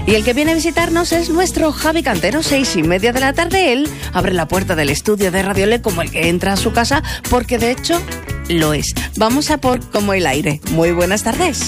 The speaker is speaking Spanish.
Y el que viene a visitarnos es nuestro Javi Cantero, 6:30 de la tarde. Él abre la puerta del estudio de Radio Le como el que entra a su casa, porque de hecho lo es. Vamos a por Como el aire. Muy buenas tardes.